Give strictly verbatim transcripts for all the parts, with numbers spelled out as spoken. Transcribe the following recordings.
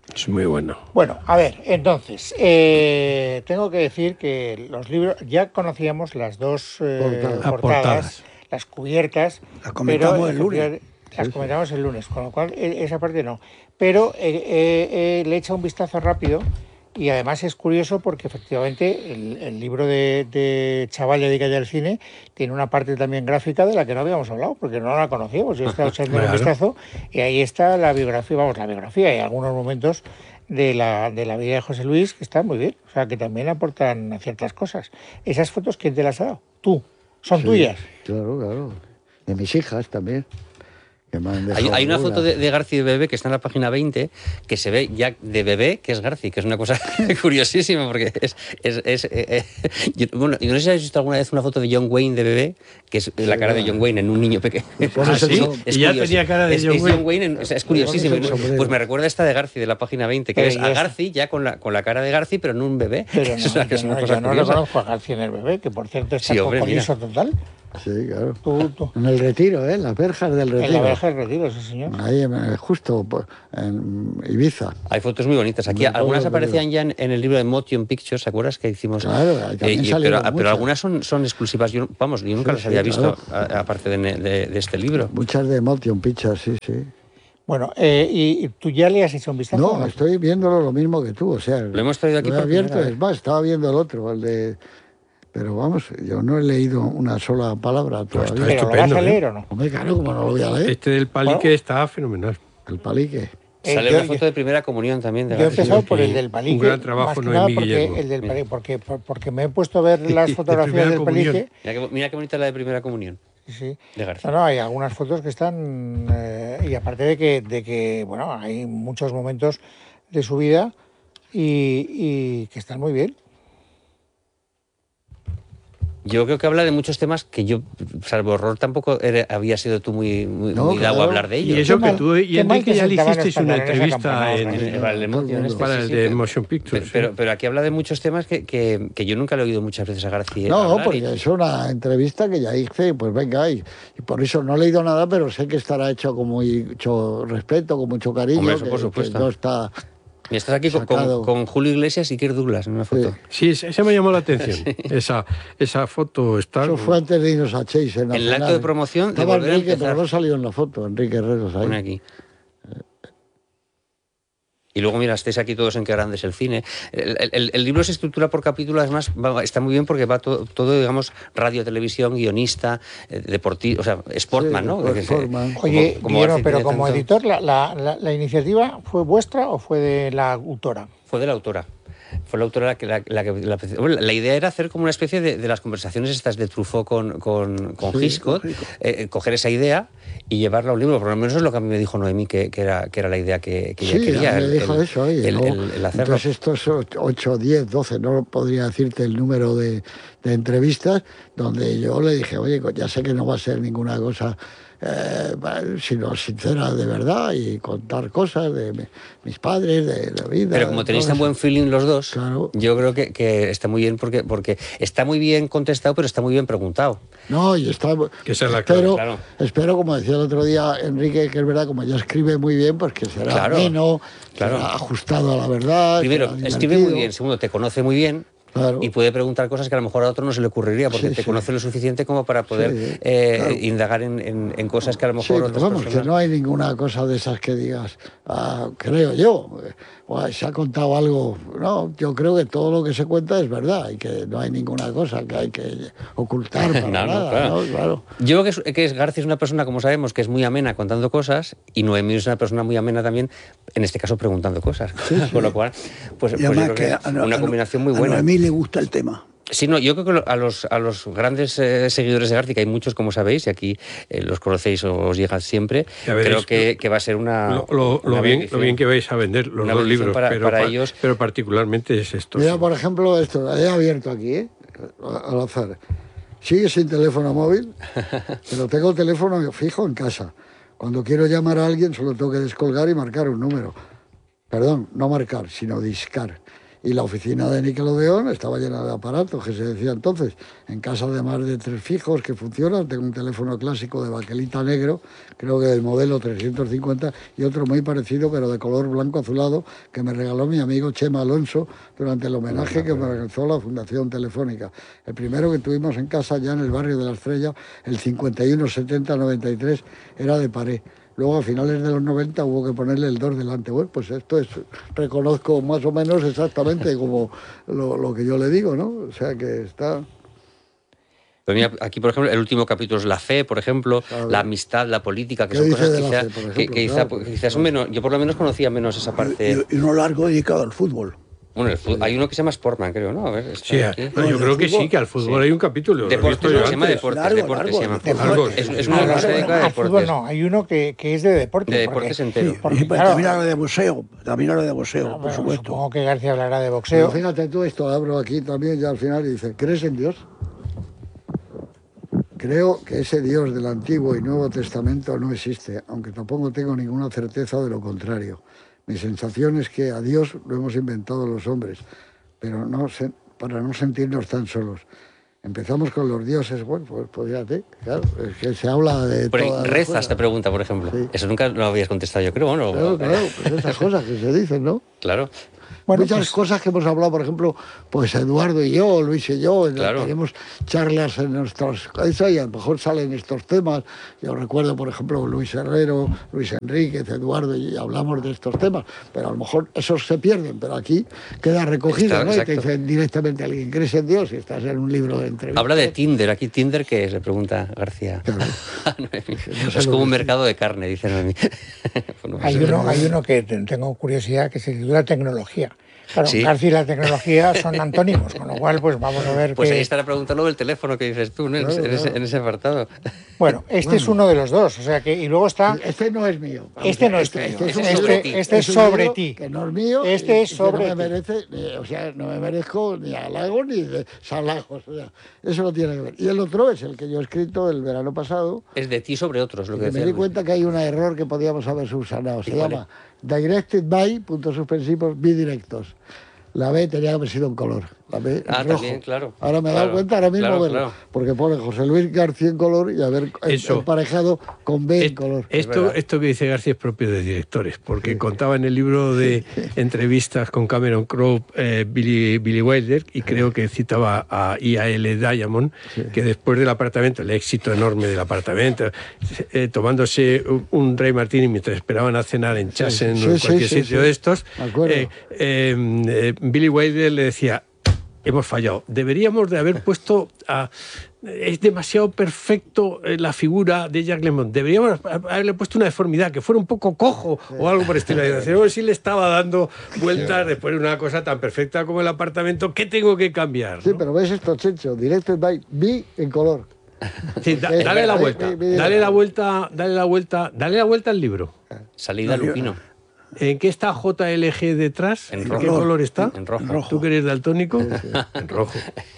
Es muy bueno. Bueno, a ver, entonces, eh, tengo que decir que los libros, ya conocíamos las dos eh, Portadas. Ah, portadas, portadas. las cubiertas, Las comentamos pero el lunes. efectivamente, las Sí, sí. comentamos el lunes, con lo cual e- esa parte no. Pero eh, eh, eh, le he echado un vistazo rápido y además es curioso porque efectivamente el, el libro de, de Chaval de Calle del Cine tiene una parte también gráfica de la que no habíamos hablado, porque no la conocíamos. Yo he estado echando un Claro. vistazo y ahí está la biografía, vamos, la biografía y algunos momentos de la, de la vida de José Luis que están muy bien, o sea, que también aportan ciertas cosas. ¿Esas fotos quién te las ha dado? Tú. ¿Son Sí, tuyas? Claro, claro. De mis hijas también. Que me han Hay, dejado hay una algunas. foto de, de Garci de bebé que está en la página veinte, que se ve ya de bebé que es Garci, que es una cosa curiosísima, porque es... es, es eh, eh, yo, bueno, yo no sé si habéis visto alguna vez una foto de John Wayne de bebé, que es la cara de John Wayne en un niño pequeño. pones Ah, sí, el som- Es y ya curioso. tenía cara de es, John es Wayne. John Wayne en- o sea, es curiosísimo. pones el sombrero. Pues me recuerda esta de Garci de la página veinte, que Pero es y a es- Garci ya con la, con la cara de Garci, pero en un bebé. Pero Es no, una, que es yo una no, cosa yo no curiosa. reconozco a García en el bebé, que por cierto está Sí, hombre, cocolizo mira. total. Sí, claro. Tú, tú. En el Retiro, ¿eh? En las verjas del En la Retiro. verja del retiro, sí, señor. Ahí, en- justo por- en Ibiza. Hay fotos muy bonitas. Aquí Me acuerdo, algunas pero- aparecían ya en, en el libro de Motion Pictures, ¿te acuerdas que hicimos? Claro, ahí también y- salieron pero, pero muchas. algunas son, son exclusivas. Yo, vamos, yo nunca Sí, las sí, había visto, claro. a- aparte de, de- de este libro. Muchas de Motion Pictures, sí, sí. Bueno, eh, y, y tú ya le has hecho un vistazo? No, ¿o estoy viéndolo lo mismo que tú, o sea... Lo hemos traído aquí lo he por abierto, primera vez. es más, estaba viendo el otro, el de... Pero vamos, yo no he leído una sola palabra Pues todavía. ¿Pero lo vas estupendo, a ¿eh? leer o no? Hombre, claro, como no lo voy a leer. Este del palique Bueno. está fenomenal. El palique. Eh, Sale yo- una foto yo- de primera comunión también. De Yo he García. empezado sí, por sí. el del palique. Un gran trabajo, más que Noemí nada porque Guillermo. el del Mira. palique, porque, porque me he puesto a ver las De fotografías primera del comunión. palique. Mira qué, mira qué bonita la de primera comunión Sí, sí. de García. No, no, hay algunas fotos que están... eh, y aparte de que, de que, bueno, hay muchos momentos de su vida y, y que están muy bien. Yo creo que habla de muchos temas que yo, salvo horror, tampoco era- había sido tú muy, muy, No, muy dado a claro. hablar de ellos. Y eso Qué que mal- tú y qué mal Enrique te ya le sentaban los hicisteis una pantalones entrevista acampanados, en, Enrique. Eh, para el de Motion, Todo el mundo. este, para sí, el sí, de pero- Motion Pero, Pictures. sí. pero, pero aquí habla de muchos temas que, que, que yo nunca le he oído muchas veces a García No, hablar. porque y- es una entrevista que ya hice, pues venga, y, y por eso no he leído nada, pero sé que estará hecho con mucho respeto, con mucho cariño, Hombre, eso que, por que supuesto. no está... Y estás aquí con, sacado. con, con Julio Iglesias y Kirk Douglas en una foto. Sí, esa esa me llamó la atención. Esa, esa foto está... Eso fue antes de irnos a Chase. En el acto de promoción de Estaba volver a Enrique, empezar. pero no salió en la foto, Enrique Herreros ahí. Pone aquí. Y luego, mira, estáis aquí todos en Qué grande es el cine. El, el- el libro se estructura por capítulos, además va- está muy bien porque va to- todo, digamos, radio, televisión, guionista, eh, deportivo, o sea, sportman, Sí, ¿no? pues, Que se- Sportman. como- Oye, como Guillermo, García pero tiene como tanto- editor, la, la, la, la iniciativa fue vuestra o fue de la autora? Fue de la autora. Fue la autora la que... La, la, que- la- bueno, la idea era hacer como una especie de, de las conversaciones estas de Truffaut con, con, con Sí, Hitchcock, con Hitchcock. eh, coger esa idea y llevarla a un libro. Por lo menos es lo que a mí me dijo Noemí, que, que, era, que era la idea que, que ella Sí, quería. me el- dijo el- eso, oye, el- ¿no? el- el hacerlo. Entonces estos ocho, diez, doce, no podría decirte el número de, de entrevistas, donde yo le dije, oye, ya sé que no va a ser ninguna cosa, eh, sino sincera de verdad y contar cosas de mi- mis padres, de la vida. Pero como tenéis todo tan eso. buen feeling los dos, Claro. yo creo que, que está muy bien porque, porque está muy bien contestado, pero está muy bien preguntado. No, y está... Que esa es la clave, espero, claro. espero, como decía el otro día Enrique, que es verdad, como ya escribe muy bien, pues que será Claro, ameno, claro. será ajustado a la verdad. Primero, será escribe muy divertido. bien. Segundo, te conoce muy bien. Claro. Y puede preguntar cosas que a lo mejor a otro no se le ocurriría porque Sí, te sí. conoce lo suficiente como para poder Sí, eh, claro. indagar en, en- en cosas que a lo Sí, mejor pero otras vamos, personas... que no hay ninguna cosa de esas que digas, ah, creo yo, eh, "Buah, se ha contado algo". No, yo creo que todo lo que se cuenta es verdad y que no hay ninguna cosa que hay que ocultar para No, no, nada, claro. ¿no? Claro. Yo creo que, es, que es García es una persona, como sabemos, que es muy amena contando cosas y Noemí es una persona muy amena también, en este caso preguntando cosas. Con lo cual, pues, Y pues yo además creo que, que a No- una a No- combinación muy a buena. Noemí le gusta el tema. Sí, no, yo creo que lo- a los, a los grandes eh, seguidores de García, que hay muchos, como sabéis, y aquí eh, los conocéis o os llegan siempre, Ya veréis creo que, que va a ser una... Lo, lo- lo una bien, bendición. lo bien que vais a vender los Una dos bendición libros, para- pero, para pa- ellos. pero particularmente es esto. Mira, por ejemplo, esto, he abierto aquí, ¿eh? al azar. Sigue sin teléfono móvil, pero tengo el teléfono fijo en casa. Cuando quiero llamar a alguien solo tengo que descolgar y marcar un número. Perdón, no marcar, sino discar. Y la oficina de Nickelodeon estaba llena de aparatos, que se decía entonces. En casa de más de tres fijos que funcionan, tengo un teléfono clásico de baquelita negro, creo que del modelo trescientos cincuenta, y otro muy parecido, pero de color blanco azulado, que me regaló mi amigo Chema Alonso durante el homenaje que me organizó la Fundación Telefónica. El primero que tuvimos en casa, ya en el barrio de la Estrella, el cincuenta y uno setenta noventa y tres, era de pared. Luego, a finales de los noventa, hubo que ponerle el dos delante. Bueno, pues esto es, reconozco más o menos exactamente como lo, lo que yo le digo, ¿no? O sea, que está... Pero mira, aquí, por ejemplo, el último capítulo es la fe, por ejemplo, claro. La amistad, la política, que ¿Qué son dice cosas de la quizá, fe, por ejemplo? que, que quizá, Claro, quizás son menos... Yo por lo menos conocía menos esa parte. Y, y uno largo dedicado al fútbol. Bueno, el fútbol, hay uno que se llama Sportman, creo, ¿no? A ver, está Sí, aquí. bueno, yo creo que sí, que al fútbol Sí. hay un capítulo. lo he Deportes, visto yo no, se llama antes. Deportes, Largo, Deportes largo, se llama. Deportes. Es, es Ah, una claro, cosa dedicada a al fútbol deportes. no, hay uno que, que es de deportes. De porque- deportes entero. porque, Y, pero claro, también habla de boxeo, también habla de boxeo, ah, por bueno, supuesto. supongo que García hablará de Pero boxeo. fíjate tú, esto abro aquí también ya al final y dice, ¿crees en Dios? Creo que ese Dios del Antiguo y Nuevo Testamento no existe, aunque tampoco tengo ninguna certeza de lo contrario. Mi sensación es que a Dios lo hemos inventado los hombres, pero no se- para no sentirnos tan solos. Empezamos con los dioses, bueno, pues, pues fíjate, claro, es que se habla de Por ahí, todas las rezas, cosas. te pregunta, por ejemplo. Sí. Eso nunca lo habías contestado, yo creo, bueno. Claro, claro, pues esas cosas que se dicen, ¿no? Claro. Bueno, Muchas pues- cosas que hemos hablado, por ejemplo, pues Eduardo y yo, Luis y yo, en las Claro. que tenemos charlas en nuestras cabezas y a lo mejor salen estos temas. Yo recuerdo, por ejemplo, Luis Herrero, Luis Enríquez, Eduardo, y hablamos de estos temas, pero a lo mejor esos se pierden, pero aquí queda recogido, Está, ¿no? Y te exacto. dicen directamente a alguien, ¿crees en Dios? Y estás en un libro de entrevistas. Habla de Tinder, aquí Tinder, ¿qué es? Le pregunta García. Claro. Noemí. No sé Es lo como un que- mercado de carne, dice Noemí. Bueno, Hay pues, uno, hay uno que te- tengo curiosidad, que se titula tecnología. Claro, Sí. García y la tecnología son antónimos, con lo cual, pues vamos a ver Pues qué- ahí está la pregunta luego del teléfono que dices tú, ¿no? En, Claro, en ese, claro. en ese apartado. Bueno, este es uno de los dos, o sea que... Y luego está... Este no es mío. Vamos, Este no es tuyo, es este- un este- libro- este es un sobre libro ti. Que no es mío. Este y- es y que sobre no me ti. merece, ni- o sea, no me merezco ni halagos ni de salajos. O sea, eso no tiene que ver. Y el otro es el que yo he escrito el verano pasado. Es de ti sobre otros, lo Y que que me decía di Luis. cuenta que hay un error que podíamos haber subsanado. Se ¿Y cuál llama Directed by, puntos suspensivos, bidirectos. La B tenía que haber sido en color. La B en Ah, rojo. también, claro. Ahora me he Claro, dado cuenta ahora mismo claro, verlo, claro. porque pone José Luis García en color y haber em- Eso. emparejado con B en Et- color. Esto, verdad. esto que dice García es propio de directores, porque contaba en el libro de entrevistas con Cameron Crowe, eh, Billy, Billy Wilder, y creo que citaba a I A L Diamond, que después del apartamento, el éxito enorme del apartamento, eh, tomándose un, un Rey Martini mientras esperaban a cenar en Chasen sí, o en sí, cualquier sí, sitio sí. de estos, Me acuerdo. eh, eh, eh, Billy Wilder le decía: hemos fallado. Deberíamos de haber puesto a... Es demasiado perfecto eh, la figura de Jack Lemmon. Deberíamos haberle puesto una deformidad, que fuera un poco cojo o algo por el estilo. Y decía, "Bueno, si le estaba dando vueltas después de una cosa tan perfecta como el apartamento, ¿qué tengo que cambiar?" Sí, ¿no? pero ves esto, Chencho, Directed by B en color. Sí, da- Es dale la verdad, vuelta, mi- mi- mi- dale la vuelta, dale la vuelta, dale la vuelta al libro. Salida No, yo- Lupino. ¿En qué está J L G detrás? En ¿En rojo. qué color está? En rojo. En rojo. ¿Tú que eres daltónico? En rojo.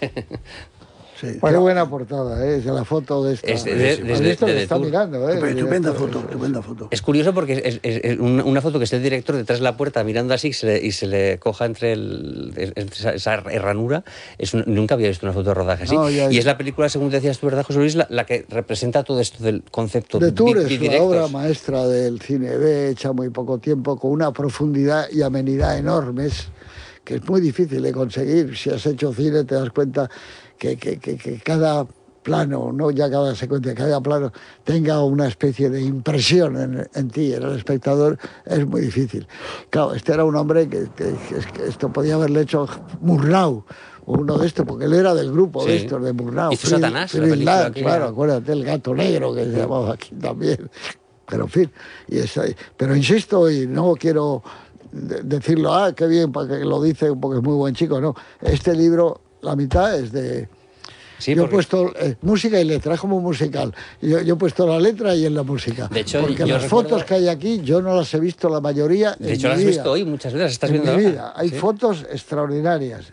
Sí. Qué buena portada, ¿eh? Es la foto de esta. Es de- de- ¿Has desde- visto que desde está Tour. mirando, ¿eh? Estupenda, El estupenda director. foto, estupenda foto. Es curioso porque es, es- es una, una foto que está el director detrás de la puerta mirando así y se le, y se le coja entre, el, entre esa, esa ranura. Es un- nunca había visto una foto de rodaje así. No, ya, y ya. es la película, según decías tú, ¿verdad, José Luis? La, la que representa todo esto del concepto De Tour bi- es una bidirectos. obra maestra del cine B, hecha muy poco tiempo, con una profundidad y amenidad enormes, que es muy difícil de conseguir. Si has hecho cine te das cuenta que, que, que, que cada plano, no ya cada secuencia, cada plano tenga una especie de impresión en, en ti, en el espectador, es muy difícil. Claro, este era un hombre que, que, que- que esto podía haberle hecho Murnau, o uno de estos, porque él era del grupo de Sí. estos, de Murnau. Hizo Fried- Satanás, la Fried película Lang, aquella. claro, acuérdate, el gato negro que se llamaba aquí también. Pero en fin, y esa- pero insisto, y no quiero de- decirlo, ah, qué bien, para que lo dice porque es muy buen chico, no. Este libro, la mitad es de... Sí, yo he porque- puesto eh, música y letra, es como un musical. Yo, yo he puesto la letra y en la música. De hecho, porque yo las recuerdo- fotos que hay aquí, yo no las he visto la mayoría De en hecho, mi las has vida. visto hoy muchas veces. Estás en viendo mi ahora. vida. Hay Sí. fotos extraordinarias.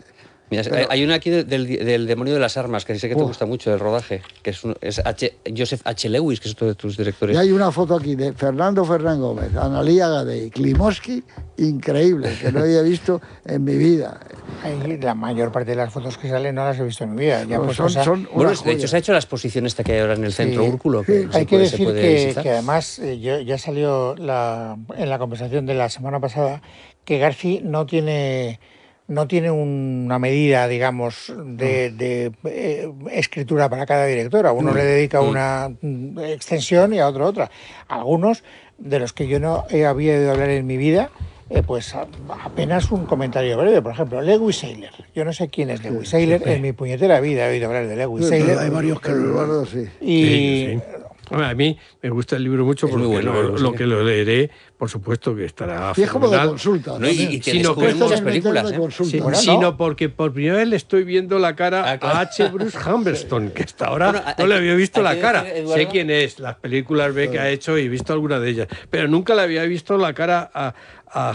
Mira, Pero- hay una aquí del, del demonio de las armas, que sé que te Uf. gusta mucho, del rodaje, que es, un- es H, Joseph H. Lewis, que es otro de tus directores. Y hay una foto aquí de Fernando Fernán Gómez, Analía Gadey, Klimovsky, increíble, que no había visto en mi vida. Ahí la mayor parte de las fotos que salen no las he visto en mi vida. Ya Pero pues, son, o sea, son Bueno, una de hecho joya. se ha hecho la exposición esta que hay ahora en el centro Sí. Úrculo, que se hay que puede, se decir puede que, visitar. que además eh, yo- ya salió la, en la conversación de la semana pasada que Garci no tiene no tiene una medida, digamos, de, de, eh, escritura para cada director. A uno le dedica una mm, extensión y a otro otra. Algunos de los que yo no he había oído hablar en mi vida, eh, pues a- apenas un comentario breve. Por ejemplo, Lewis Sayler. Yo no sé quién es Lewis Sayler. En mi puñetera vida he oído hablar de Lewis Sí, Sayler. Pero hay varios que Eduardo, sí. Y Sí, sí. Hombre, a mí me gusta el libro mucho Es muy porque bueno, lo, no sé lo qué. que lo leeré, por supuesto que estará Y es como de fenomenal. consulta. No, y- también. y que Sino descubren que- muchas Esto es películas, de ¿eh? consulta. Sí, Bueno, sino no. porque por primera vez le estoy viendo la cara Ah, claro. a H. Bruce Humberstone, que hasta ahora Bueno, hay no le que- había visto hay la que cara. decir, Eduardo- Sé quién es, las películas B que ha hecho y he visto algunas de ellas, pero nunca le había visto la cara a, a,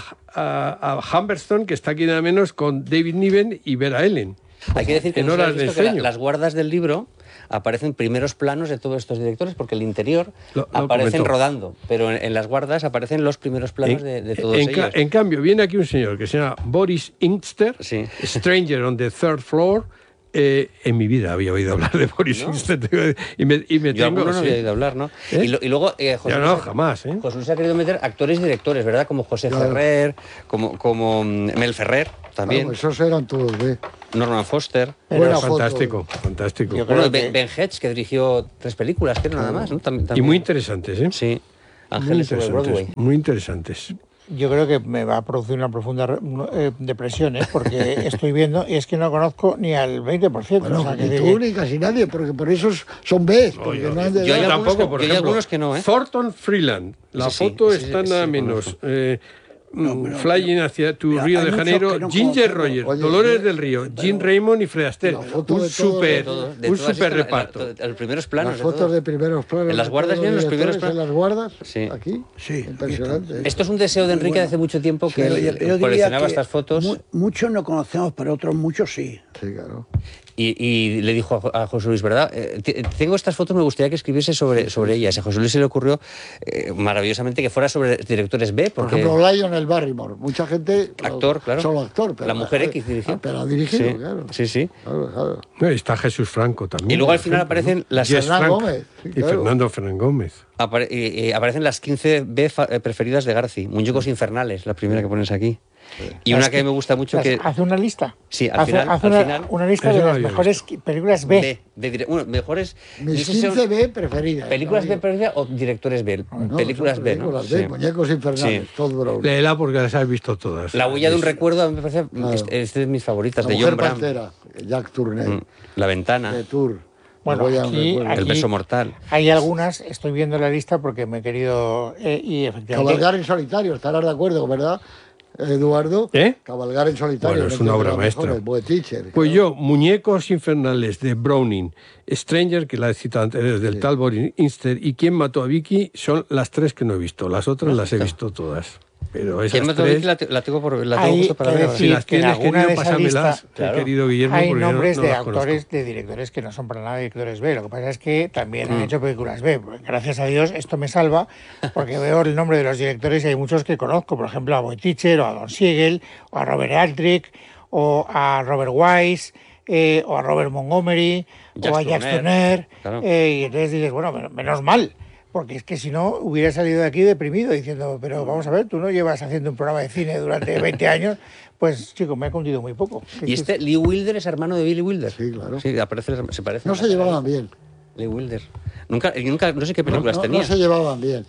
a, a Humberstone, que está aquí nada menos con David Niven y Vera Ellen. Hay que decir que en no sé si horas has de visto que la- sueño. las guardas del libro aparecen primeros planos de todos estos directores, porque el interior Lo- lo aparecen comentó. rodando, pero en, en las guardas aparecen los primeros planos de, de todos en, ca- ellos. en cambio, viene aquí un señor que se llama Boris Inkster, Sí. Stranger on the Third Floor. Eh, en mi vida había oído hablar de Boris ¿No? Inkster y me, y me Yo tengo... alguno no sí. había oído hablar, ¿no? ¿Eh? Y, lo- y luego eh, José, Ya Luis no, ha- jamás, ¿eh? José Luis ha querido meter actores y directores, ¿verdad? Como José Claro. Ferrer, como, como mm, Mel Ferrer, también, Claro, esos eran todos, ¿eh? Norman Foster. Buena foto. fantástico, fantástico. Yo Bueno, creo Ben, que- Ben Hedges, que dirigió tres películas, que nada más, ¿no? Tam- Y también. muy interesantes, ¿eh? Sí, Muy Ángeles sobre interesantes, Broadway. muy interesantes. Yo creo que me va a producir una profunda re- eh, depresión, ¿eh? Porque estoy viendo y es que no conozco ni al veinte por ciento. Bueno, o sea, que ni de- tú ni casi nadie, porque por eso son B, porque yo- no han de yo dar- hay algunos tampoco, que- por yo hay ejemplo, algunos que no, ¿eh? Thornton Freeland. La Ese sí, foto ese sí, está ese nada sí menos. conozco. eh, No, mm, pero- flying hacia tu Mira, Río hay de muchos Janeiro, que no Ginger conocemos. Rogers, Oye, Dolores sí, del Río, pero- Jim Raymond y Fred Astaire. La foto Un de todo- super, de Todos, de un todas super estas, la- reparto. la- los primeros planos. Las de fotos todos. de primeros planos. En las de guardas todos vienen los directores, primeros En las guardas, Sí. aquí. Sí, Impresionante. Esto es un deseo de Enrique de hace mucho tiempo que Pero él yo- yo diría coleccionaba que estas fotos mu- muchos no conocemos, pero otros muchos sí. Sí, claro. y, y le dijo a, Jo- a José Luis, ¿verdad? Eh, t- tengo estas fotos, me gustaría que escribiese sobre, sobre ellas. A José Luis se le ocurrió eh, maravillosamente que fuera sobre directores B, Por porque ejemplo, Lionel Barrymore. Mucha gente. Actor, claro. Solo actor. Pero, La Mujer X dirigió. Ah, pero ha dirigido, sí, claro. sí, sí. Claro, claro. No, y está Jesús Franco también. Y luego al por final ejemplo, aparecen ¿no? las- Jess Fernán Franco Gómez, sí, y claro. Fernando Fernán Gómez. Apare- y- y aparecen las quince B fa- eh, preferidas de Garci. Muñecos infernales, la primera que pones aquí. Y una que me gusta mucho Las- que... Hace una lista. Sí, al hace, final- hace al una, final- una lista Eso de no las había mejores qui- películas B. B, de dire- bueno, mejores... no Mis sé si son quince B preferidas. películas B amigo. preferidas o directores B. No, películas son B, ¿no? películas B, Sí. Muñecos infernales, Sí. Todd Brown. Léela porque las has visto todas. La huella de un Es- recuerdo a mí me parece... Claro. Es, es de mis favoritas, La de Mujer John Brown. Pantera, Jack Turner. Mm, La ventana, De Tour. Bueno, Me voy a un aquí- recuerdo. aquí- El beso mortal. Hay algunas, estoy viendo la lista porque me he querido. eh, y efectivamente. Cabalgar en solitario, estarás de acuerdo, ¿verdad, Eduardo? ¿Eh? Cabalgar en solitario. Bueno, es no una entiendo obra las maestra. mejores, Buen teacher. Pues claro. yo, Muñecos infernales de Browning, Stranger, que la he citado antes, del tal Boris Inster, y Quién mató a Vicky, son las tres que no he visto. Las otras las he visto todas. Pero esas ¿Quién me tres, la, te- la tengo por la tengo Hay justo para que ver ahora. si decir las que en tienes, alguna querido, de esa pásamelas, lista, que he querido Guillermo, hay porque yo no- nombres no de las actores, conozco. de directores que no son para nada directores B. Lo que pasa es que también Mm. han hecho películas B. Gracias a Dios esto me salva porque veo el nombre de los directores y hay muchos que conozco. Por ejemplo, a Boy Teacher o a Don Siegel o a Robert Aldrich o a Robert Wise eh, o a Robert Montgomery o a Jacques Jacques Tourneur, Tourneur. claro. eh, y entonces dices, bueno, men- menos mal. Porque es que si no, hubiera salido de aquí deprimido diciendo, pero vamos a ver, tú no llevas haciendo un programa de cine durante veinte años, pues chico, me ha cundido muy poco. Y este Lee Wilder es hermano de Billy Wilder. Sí, claro. Sí, aparece, se parece. No se llevaban bien. Lee Wilder. Nunca, y nunca, no sé qué No, películas no- tenía. no se llevaban bien.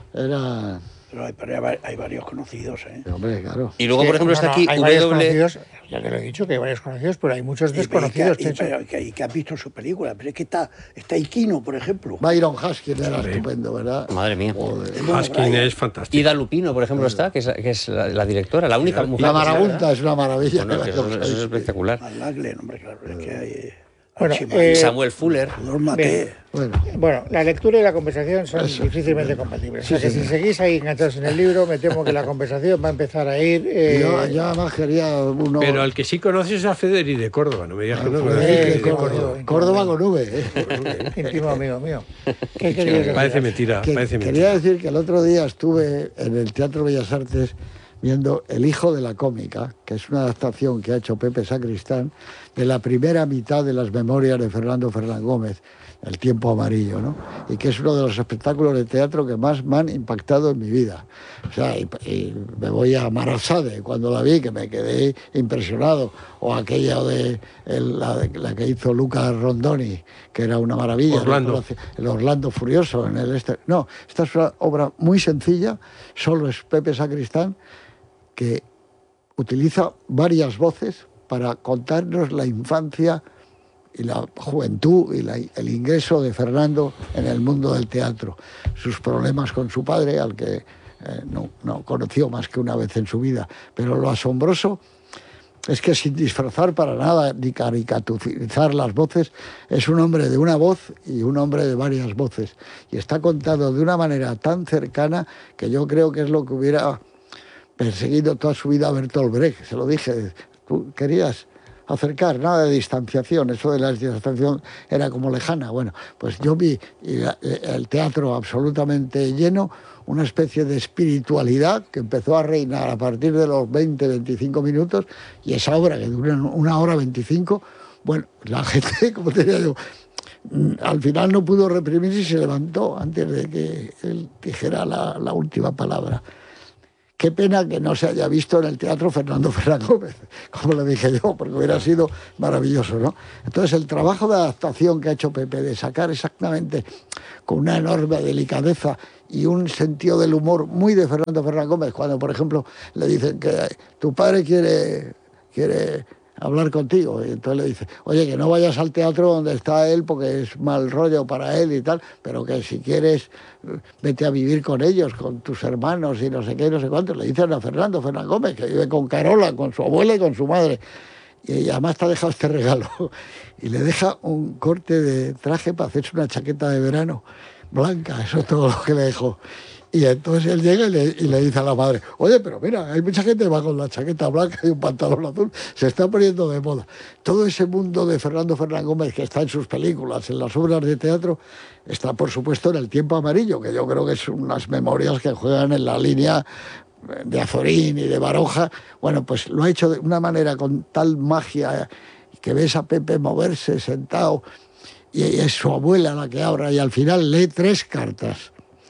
Era. Pero hay, pero hay- hay varios conocidos, ¿eh? Hombre, claro. Y luego, Sí, por ejemplo, no, está no, aquí hay varios W. conocidos, ya te lo he dicho, que hay varios conocidos, pero hay muchos Y- desconocidos. y que, y- Checho. pero que- y que has visto sus películas. Pero es que está, está Iquino, por ejemplo. Byron Huskin era estupendo, ¿verdad? Madre mía. Joder. Haskin es fantástico. Ida Lupino, por ejemplo, está, que es, que es la, la directora, la única mujer. La que está, marabunta ¿verdad? es una maravilla. Bueno, que eso, eso es espectacular. Al Lagle, hombre, claro. Es que hay, Bueno, Sí, eh, Samuel Fuller. Los maté. Bueno, bueno, la lectura y la conversación son difícilmente compatibles. O sea que si seguís ahí enganchados en el libro, me temo que la conversación va a empezar a ir... eh, yo, yo además quería uno... Pero al que sí conoces es a Federico de Córdoba, no me digas que no. Federico de Federico de Córdoba. Córdoba. Córdoba con V, ¿eh? íntimo amigo mío. ¿Qué Sí, querías decir? parece mentira, Que- parece quería mentira. decir que el otro día estuve en el Teatro Bellas Artes viendo El hijo de la cómica, que es una adaptación que ha hecho Pepe Sacristán de la primera mitad de las memorias de Fernando Fernán Gómez, El tiempo amarillo, ¿no? Y que es uno de los espectáculos de teatro que más me han impactado en mi vida. O sea, y, y me voy a Marasade cuando la vi, que me quedé impresionado. O aquella de el- la, la que hizo Luca Rondoni, que era una maravilla. Orlando. El Orlando Furioso en el este. No, esta es una obra muy sencilla, solo es Pepe Sacristán, que utiliza varias voces para contarnos la infancia y la juventud y la- el ingreso de Fernando en el mundo del teatro, sus problemas con su padre, al que eh, no, no conoció más que una vez en su vida. Pero lo asombroso es que, sin disfrazar para nada ni caricaturizar las voces, es un hombre de una voz y un hombre de varias voces. Y está contado de una manera tan cercana que yo creo que es lo que hubiera perseguido toda su vida a Bertolt Brecht. Se lo dije, tú querías acercar, nada de distanciación, eso de la distanciación era como lejana. Bueno, pues yo vi y la- el teatro absolutamente lleno, una especie de espiritualidad que empezó a reinar a partir de los veinte, veinticinco minutos, y esa obra que dura una hora veinticinco, bueno, la gente, como te digo yo, mm, al final no pudo reprimirse y se levantó antes de que él dijera la, la última palabra. Qué pena que no se haya visto en el teatro Fernando Fernán Gómez, como le dije yo, porque hubiera sido maravilloso, ¿no? Entonces, el trabajo de adaptación que ha hecho Pepe, de sacar exactamente con una enorme delicadeza y un sentido del humor muy de Fernando Fernán Gómez, cuando, por ejemplo, le dicen que tu padre quiere, quiere hablar contigo, y entonces le dice, oye, que no vayas al teatro donde está él porque es mal rollo para él y tal, pero que si quieres vete a vivir con ellos, con tus hermanos y no sé qué, no sé cuánto. Le dicen a Fernando Fernán Gómez, que vive con Carola, con su abuela y con su madre. Y además te ha dejado este regalo. Y le deja un corte de traje para hacerse una chaqueta de verano blanca, eso es todo lo que le dejó. Y entonces él llega y le, y le dice a la madre, oye, pero mira, hay mucha gente que va con la chaqueta blanca y un pantalón azul, se está poniendo de moda. Todo ese mundo de Fernando Fernán Gómez que está en sus películas, en las obras de teatro, está por supuesto en El tiempo amarillo, que yo creo que son unas memorias que juegan en la línea de Azorín y de Baroja. Bueno, pues lo ha hecho de una manera con tal magia que ves a Pepe moverse sentado y es su abuela la que habla y al final lee tres cartas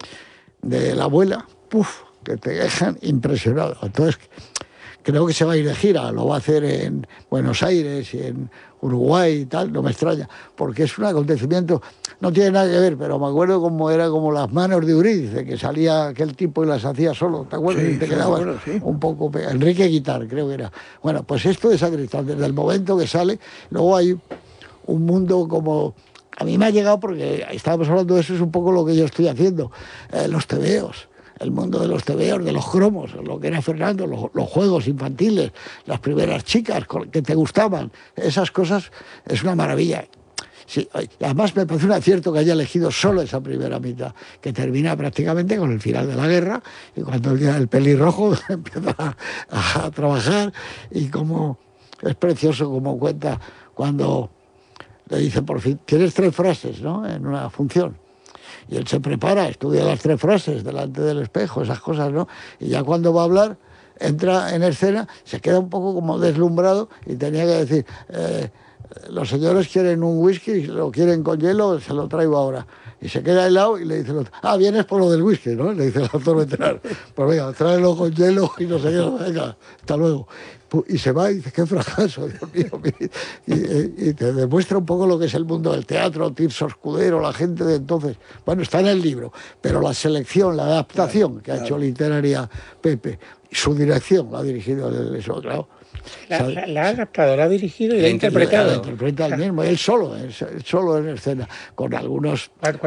de la abuela, puf, que te dejan impresionado. Entonces, creo que se va a ir de gira, lo va a hacer en Buenos Aires y en Uruguay y tal, no me extraña, porque es un acontecimiento, no tiene nada que ver, pero me acuerdo cómo era como las manos de Eurídice, que salía aquel tipo y las hacía solo, ¿te acuerdas? Sí, y te sí, me quedabas acuerdo, sí. un poco pe- Enrique Guitar, creo que era. Bueno, pues esto de Sacristán, desde el momento que sale, luego hay un mundo como... A mí me ha llegado porque estábamos hablando de eso, es un poco lo que yo estoy haciendo, eh, los tebeos. El mundo de los tebeos, de los cromos, lo que era Fernando, los, los juegos infantiles, las primeras chicas con- que te gustaban, esas cosas, es una maravilla. Sí, y además me parece un acierto que haya elegido solo esa primera mitad, que termina prácticamente con el final de la guerra, y cuando el, el pelirrojo empieza a, a trabajar, y como es precioso como cuenta cuando le dice por fin, tienes tres frases, ¿no?, en una función. Y él se prepara, estudia las tres frases delante del espejo, esas cosas, ¿no? Y ya cuando va a hablar, entra en escena, se queda un poco como deslumbrado y tenía que decir, eh, los señores quieren un whisky, lo quieren con hielo, se lo traigo ahora. Y se queda helado y le dice el otro, ah, vienes por lo del whisky, ¿no? Le dice el actor veterano, pues venga, tráelo con hielo y no sé qué, venga, hasta luego. Y se va y dice, qué fracaso, Dios mío. Y, y te demuestra un poco lo que es el mundo del teatro, Tirso Escudero, la gente de entonces. Bueno, está en el libro, pero la selección, la adaptación que ha hecho literaria Pepe, su dirección la ha dirigido él, eso, claro. La, la, la ha adaptado, la ha dirigido y la ha interpretado. La interpreta él mismo, él solo, él solo en escena, con algunos... ¿Cuántos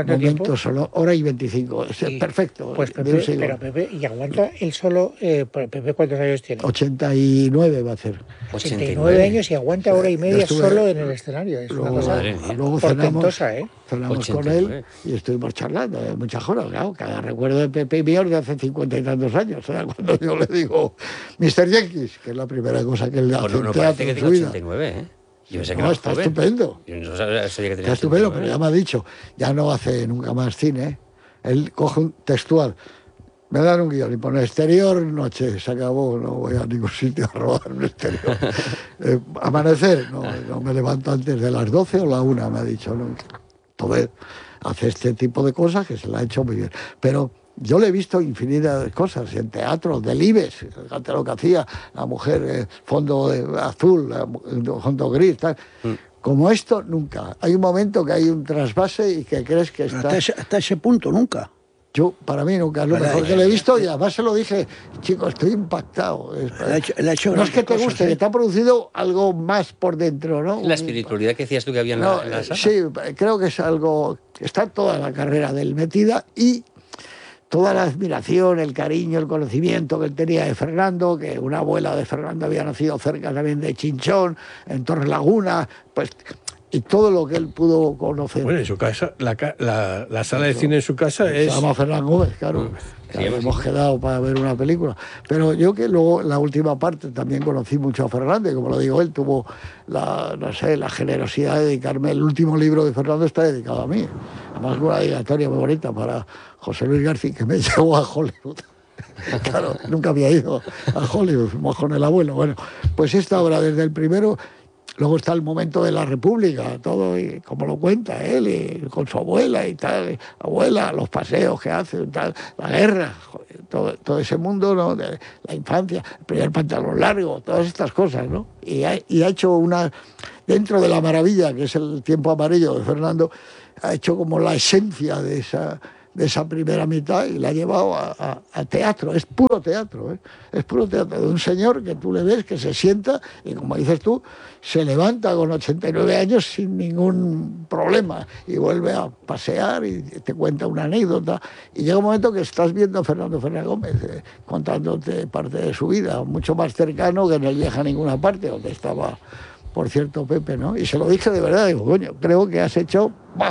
¿Cuánto momento tiempo? solo, hora y veinticinco. Es Sí. perfecto. Pues de un Pepe, siglo. pero Pepe, ¿y aguanta el solo? Eh, ¿Pepe cuántos años tiene? ochenta y nueve va a hacer. ochenta y nueve años y aguanta hora y Yo media estuve- solo en el escenario. Es una Luego, cosa Madre mía. luego cenamos, portentosa, ¿eh? cenamos con ochenta y nueve. él y estuvimos charlando de muchas horas. Claro, cada recuerdo de Pepe y mío es de hace cincuenta y tantos años. O sea, cuando yo le digo mister Jenkins, que es la primera cosa que él hace Bueno, en no teatro parece que en tenga su vida. ochenta y nueve, ¿eh? Yo pensé que No, era está joven. estupendo. Yo no sabía, sabía que tenía Está estupendo, ochenta y pero ya nueve. me ha dicho, ya no hace nunca más cine. Él coge un textual, me dan un guión y pone exterior, noche, se acabó, no voy a ningún sitio a robar un exterior. Eh, amanecer, no, no me levanto antes de las doce o la una, me ha dicho. ¿No? Entonces, hace este tipo de cosas que se la ha hecho muy bien. Pero yo le he visto infinidad de cosas en teatro, del Ives, fíjate lo que hacía, la mujer, eh, fondo de, azul, la, fondo gris, tal. Mm. Como esto, nunca. Hay un momento que hay un trasvase y que crees que está... Hasta ese, hasta ese punto, nunca. Yo, para mí, nunca es lo mejor que le he visto y además se lo dije, chico, estoy impactado. Él ha hecho, él ha hecho no es que te cosas, guste, ¿eh? que te ha producido algo más por dentro, ¿no? La espiritualidad que decías tú que había en, no, la, en la sala. Sí, creo que es algo... Está toda la carrera de él metida y toda la admiración, el cariño, el conocimiento que él tenía de Fernando, que una abuela de Fernando había nacido cerca también de Chinchón, en Torre Laguna, pues... y todo lo que él pudo conocer. Bueno, en su casa, la, la, la sala de cine en su casa es... Se llama Fernán Gómez, claro. Sí, hemos sí. quedado para ver una película. Pero yo que luego, en la última parte, también conocí mucho a Fernando, y como lo digo, él tuvo la, no sé, la generosidad de dedicarme. El último libro de Fernando está dedicado a mí. Además, una dedicatoria muy bonita para José Luis García, que me llevó a Hollywood. Claro, nunca había ido a Hollywood, fuimos con el abuelo. Bueno, pues esta obra, desde el primero... Luego está el momento de la República, todo, y como lo cuenta él, y con su abuela y tal, y abuela, los paseos que hace, tal, la guerra, joder, todo, todo ese mundo, ¿no? De la infancia, el primer pantalón largo, todas estas cosas, ¿no? Y ha, y ha hecho una, dentro de la maravilla, que es el tiempo amarillo de Fernando, ha hecho como la esencia de esa... de esa primera mitad y la ha llevado a, a, a teatro, es puro teatro, ¿eh? Es puro teatro, de un señor que tú le ves que se sienta y como dices tú, se levanta con ochenta y nueve años sin ningún problema y vuelve a pasear y te cuenta una anécdota y llega un momento que estás viendo a Fernando Fernández Gómez eh, contándote parte de su vida, mucho más cercano que en el Viaje a ninguna parte, donde estaba, por cierto, Pepe, ¿no? Y se lo dije de verdad, digo, coño, creo que has hecho... ¡bah!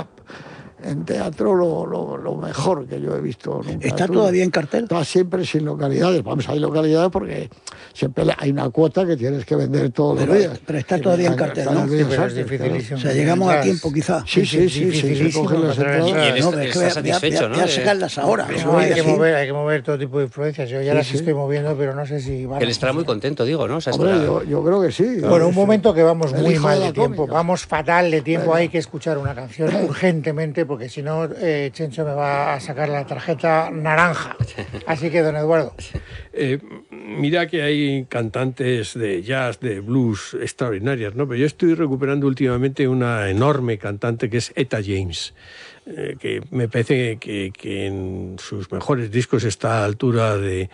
En teatro lo, lo, lo mejor que yo he visto nunca. ¿Está Tú, todavía en cartel? Está siempre sin localidades. Vamos, hay localidades porque siempre hay una cuota que tienes que vender todos Pero, los días. pero está todavía en cartel, Está ¿no? en Sí, Bellas pero es Artes, dificilísimo. O sea, llegamos a tiempo, quizá. Sí, sí, sí, sí, sí, se dificilísimo cogen las encontrar entradas. Y él No, está- es que está voy a- satisfecho, voy a- ¿no? voy a De- sacarlas ahora. No, Eso hay, es que así. mover, hay que mover todo tipo de influencias. Yo ya Sí, las sí. estoy moviendo, pero no sé si van Él a estará muy funcionar. contento, digo, ¿no? O sea, Hombre, estará- yo, yo creo que sí. Bueno, un momento que vamos El muy hijo mal de de la tiempo, cómica. vamos fatal de tiempo, Venga. hay que escuchar una canción urgentemente porque si no, eh, Chencho me va a sacar la tarjeta naranja. Así que, don Eduardo. Eh, mira que hay cantantes de jazz, de blues extraordinarias, ¿no? Pero yo estoy recuperando últimamente una enorme cantante que es Etta James, eh, que me parece que, que en sus mejores discos está a la altura de,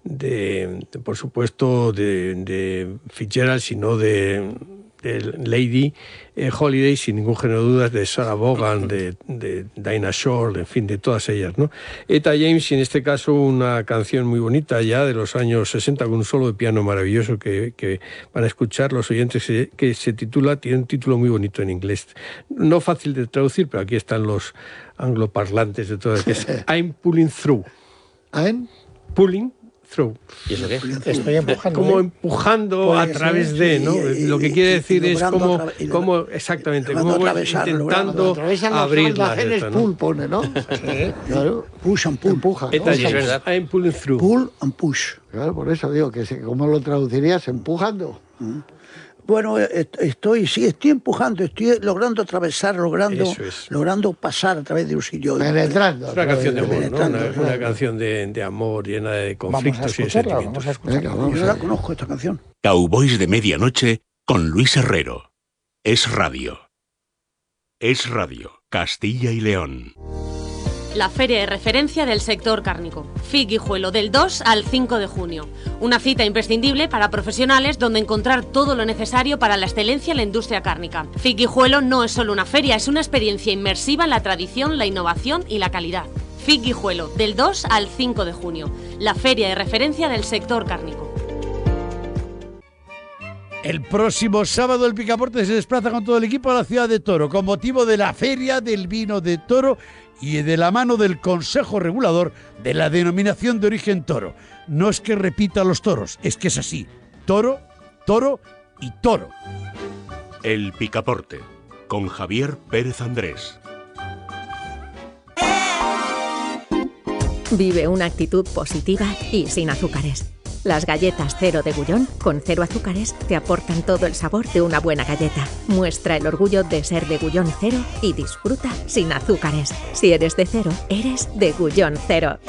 de, de por supuesto, de, de Fitzgerald, sino de, de Lady eh, Holiday, sin ningún género de dudas, de Sarah Vaughan, de, de Dinah Shore, en fin, de todas ellas, ¿no? Etta James, y en este caso una canción muy bonita ya de los años sesenta con un solo de piano maravilloso que, que van a escuchar los oyentes, que, que se titula, tiene un título muy bonito en inglés, no fácil de traducir, pero aquí están los angloparlantes de todas, que es I'm Pulling Through. ¿En? Pulling Through. ¿Y eso qué? Estoy empujando. Como ¿eh? empujando Pues, a través sí, de, sí, ¿no? y- y- Lo que y- quiere y decir es logrando cómo, atra- y lo- cómo exactamente, logrando cómo atravesar, intentando Atraviesan los abrirlas. almacenes, esta, ¿no? pull pone, ¿no? Claro. Push and pull. Empuja, ¿no? Etta Sí, es James, verdad. I'm Pulling Through. Pull and push. Claro, por eso digo que se- ¿cómo lo traducirías? Empujando. Bueno, est- estoy, sí, estoy empujando, estoy logrando atravesar, logrando, Eso es. logrando pasar a través de un sitio. Penetrando. Es una canción de amor, ¿no? Penetrando, Una, claro. una canción de, de amor llena de Vamos a conflictos y de escucharla, sentimientos. vamos a escucharla. Venga, vamos Yo a la ver. conozco esta canción. Cowboys de Medianoche con Luis Herrero. Es Radio. Es Radio, Castilla y León. la feria de referencia del sector cárnico. F I C Guijuelo, del dos al cinco de junio. Una cita imprescindible para profesionales donde encontrar todo lo necesario para la excelencia en la industria cárnica. F I C Guijuelo no es solo una feria, es una experiencia inmersiva en la tradición, la innovación y la calidad. F I C Guijuelo, del dos al cinco de junio. La feria de referencia del sector cárnico. El próximo sábado el Picaporte se desplaza con todo el equipo a la ciudad de Toro con motivo de la Feria del Vino de Toro y de la mano del Consejo Regulador de la Denominación de Origen Toro. No es que repita los toros, es que es así. Toro, toro y toro. El Picaporte, con Javier Pérez Andrés. Vive una actitud positiva y sin azúcares. Las galletas Cero de Gullón, con cero azúcares, te aportan todo el sabor de una buena galleta. Muestra el orgullo de ser de Gullón Cero y disfruta sin azúcares. Si eres de cero, eres de Gullón Cero.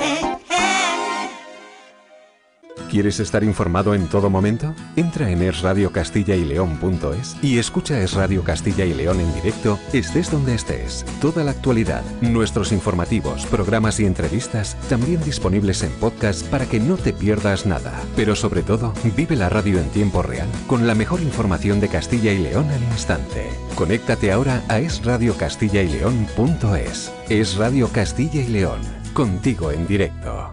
¿Quieres estar informado en todo momento? Entra en es radio castilla y león punto es y escucha Es Radio Castilla y León en directo, estés donde estés. Toda la actualidad, nuestros informativos, programas y entrevistas, también disponibles en podcast para que no te pierdas nada. Pero sobre todo, vive la radio en tiempo real, con la mejor información de Castilla y León al instante. Conéctate ahora a es radio castilla y león punto es. Es Radio Castilla y León, contigo en directo.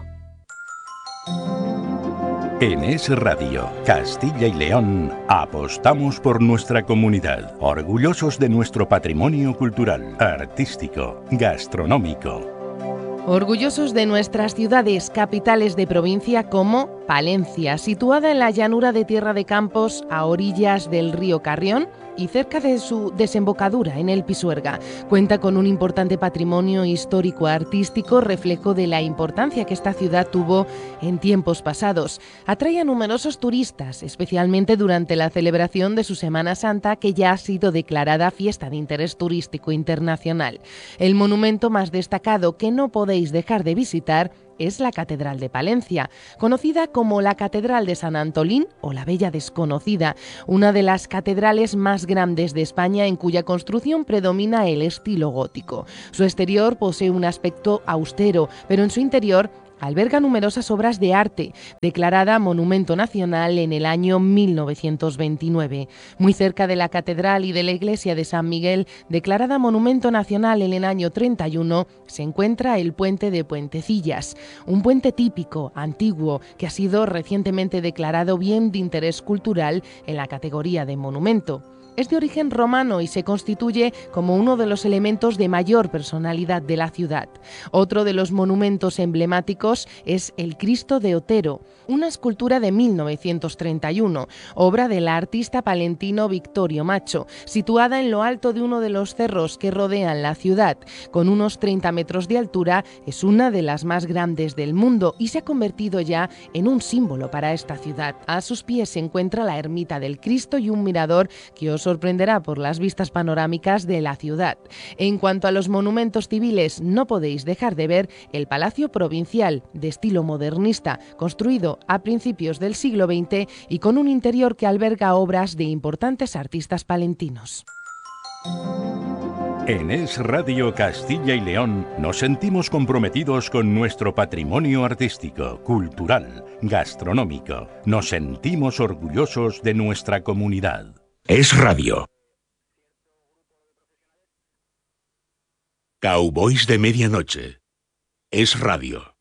En Es Radio Castilla y León apostamos por nuestra comunidad, orgullosos de nuestro patrimonio cultural, artístico, gastronómico. Orgullosos de nuestras ciudades capitales de provincia como Palencia, situada en la llanura de Tierra de Campos a orillas del río Carrión y cerca de su desembocadura en el Pisuerga. Cuenta con un importante patrimonio histórico-artístico, reflejo de la importancia que esta ciudad tuvo en tiempos pasados. Atrae a numerosos turistas, especialmente durante la celebración de su Semana Santa, que ya ha sido declarada Fiesta de Interés Turístico Internacional. El monumento más destacado que no podéis dejar de visitar es la Catedral de Palencia, conocida como la Catedral de San Antolín o la Bella Desconocida, una de las catedrales más grandes de España en cuya construcción predomina el estilo gótico. Su exterior posee un aspecto austero, pero en su interior alberga numerosas obras de arte, declarada Monumento Nacional en el año mil novecientos veintinueve. Muy cerca de la catedral y de la iglesia de San Miguel, declarada Monumento Nacional en el año treinta y uno, se encuentra el puente de Puentecillas, un puente típico, antiguo, que ha sido recientemente declarado bien de interés cultural en la categoría de monumento. Es de origen romano y se constituye como uno de los elementos de mayor personalidad de la ciudad. Otro de los monumentos emblemáticos es el Cristo de Otero, una escultura de mil novecientos treinta y uno, obra del artista palentino Victorio Macho, situada en lo alto de uno de los cerros que rodean la ciudad. Con unos treinta metros de altura, es una de las más grandes del mundo y se ha convertido ya en un símbolo para esta ciudad. A sus pies se encuentra la ermita del Cristo y un mirador que os sorprenderá por las vistas panorámicas de la ciudad. En cuanto a los monumentos civiles, no podéis dejar de ver el Palacio Provincial, de estilo modernista, construido a principios del siglo veinte y con un interior que alberga obras de importantes artistas palentinos. En Es Radio Castilla y León nos sentimos comprometidos con nuestro patrimonio artístico, cultural, gastronómico. Nos sentimos orgullosos de nuestra comunidad. Es Radio. Cowboys de Medianoche. Es Radio.